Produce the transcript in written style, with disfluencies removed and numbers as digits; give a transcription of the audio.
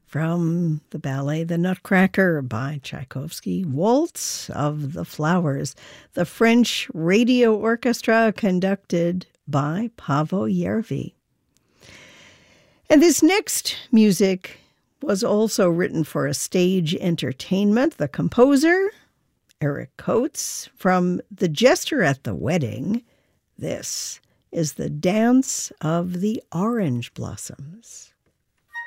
From the ballet The Nutcracker by Tchaikovsky, Waltz of the Flowers, the French Radio Orchestra conducted by Paavo Järvi. And this next music was also written for a stage entertainment. The composer, Eric Coates, from The Jester at the Wedding. This is The Dance of the Orange Blossoms.